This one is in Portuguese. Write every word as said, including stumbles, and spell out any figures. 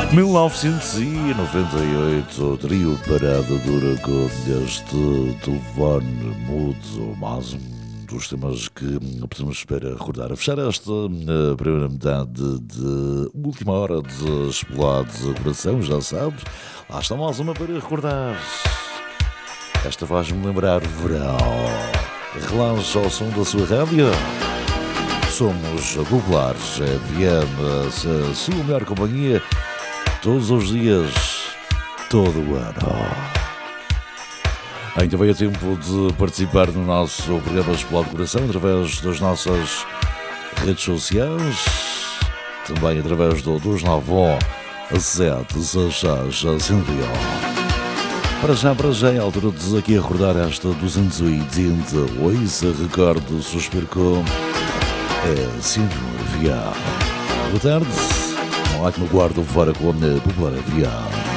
mil novecentos e noventa e oito, o trio Parada Dura com este telefone mudo, mais um dos temas que podemos para recordar. A fechar esta a primeira metade de última hora de Explode de Coração, já sabes, lá está mais uma para recordar. Esta faz-me lembrar o verão. Relaxa ao som da sua rádio. Somos Populares F M, a sua melhor companhia, todos os dias, todo o ano. Ainda veio tempo de participar no nosso programa Explode Coração através das nossas redes sociais, também através do dois nove um sete seis seis cinco um. Para já, para já, é a altura de aqui recordar esta duzentos e oitenta e oito, recordo, suspiro com é Senhor Vial. Boa tarde, um ótimo guarda fora com a Popular Vial.